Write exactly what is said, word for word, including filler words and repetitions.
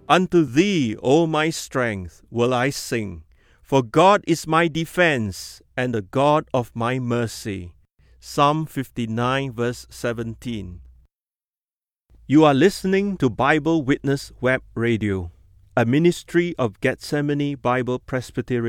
Unto thee, O my strength, will I sing, for God is my defense and the God of my mercy. Psalm fifty-nine, verse seventeen. You are listening to Bible Witness Web Radio, a ministry of Gethsemane Bible Presbyterian